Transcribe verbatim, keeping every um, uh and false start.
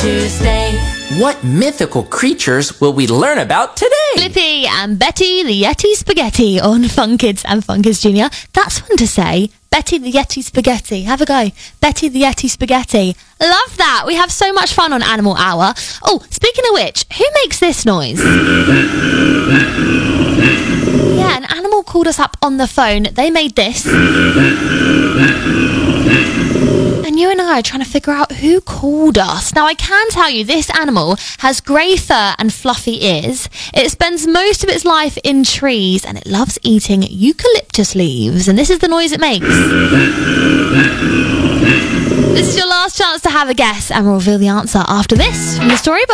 to stay. What mythical creatures will we learn about today? Blippi and Betty the Yeti Spaghetti on Fun Kids and Fun Kids Junior. That's fun to say. Betty the Yeti Spaghetti. Have a go. Betty the Yeti Spaghetti. Love that. We have so much fun on Animal Hour. Oh, speaking of which, who makes this noise? Yeah, an animal called us up on the phone. They made this. And you and I are trying to figure out who called us. Now, I can tell you this animal has grey fur and fluffy ears. It spends most of its life in trees and it loves eating eucalyptus leaves. And this is the noise it makes. This is your last chance to have a guess and we'll reveal the answer after this from the Storybook.